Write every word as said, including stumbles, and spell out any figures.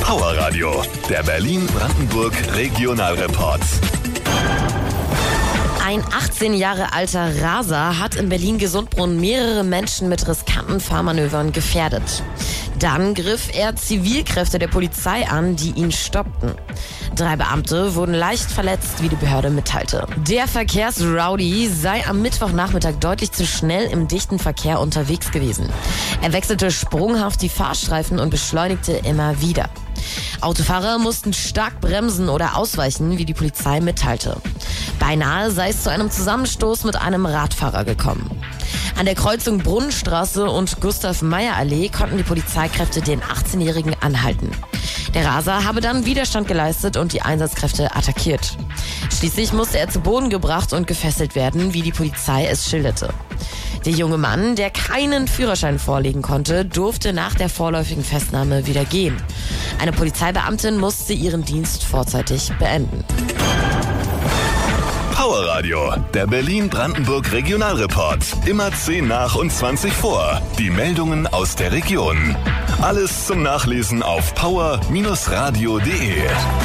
Power Radio, der Berlin-Brandenburg Regionalreport. Ein achtzehn Jahre alter Raser hat in Berlin-Gesundbrunnen mehrere Menschen mit riskanten Fahrmanövern gefährdet. Dann griff er Zivilkräfte der Polizei an, die ihn stoppten. Drei Beamte wurden leicht verletzt, wie die Behörde mitteilte. Der Verkehrsrowdy sei am Mittwochnachmittag deutlich zu schnell im dichten Verkehr unterwegs gewesen. Er wechselte sprunghaft die Fahrstreifen und beschleunigte immer wieder. Autofahrer mussten stark bremsen oder ausweichen, wie die Polizei mitteilte. Beinahe sei es zu einem Zusammenstoß mit einem Radfahrer gekommen. An der Kreuzung Brunnenstraße und Gustav-Meyer-Allee konnten die Polizeikräfte den achtzehnjährigen anhalten. Der Raser habe dann Widerstand geleistet und die Einsatzkräfte attackiert. Schließlich musste er zu Boden gebracht und gefesselt werden, wie die Polizei es schilderte. Der junge Mann, der keinen Führerschein vorlegen konnte, durfte nach der vorläufigen Festnahme wieder gehen. Eine Polizeibeamtin musste ihren Dienst vorzeitig beenden. Power Radio, der Berlin-Brandenburg Regionalreport. Immer zehn nach und zwanzig vor. Die Meldungen aus der Region. Alles zum Nachlesen auf power Bindestrich radio punkt de.